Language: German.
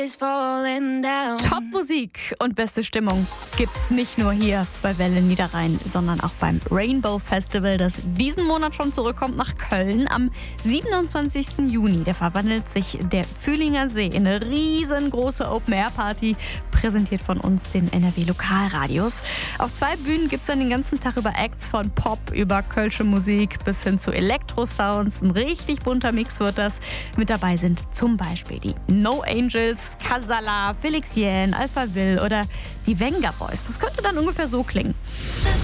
is falling down. Top-Musik und beste Stimmung gibt's nicht nur hier bei Welle Niederrhein, sondern auch beim Rainbow Festival, das diesen Monat schon zurückkommt nach Köln. Am 27. Juni, da verwandelt sich der Fühlinger See in eine riesengroße Open-Air-Party, präsentiert von uns, den NRW-Lokalradios. Auf 2 Bühnen gibt's dann den ganzen Tag über Acts von Pop über kölsche Musik bis hin zu Elektro-Sounds. Ein richtig bunter Mix wird das. Mit dabei sind zum Beispiel die No Angels, Casala, Felix Jähn, Alpha Will oder die Venga Boys. Das könnte dann ungefähr so klingen.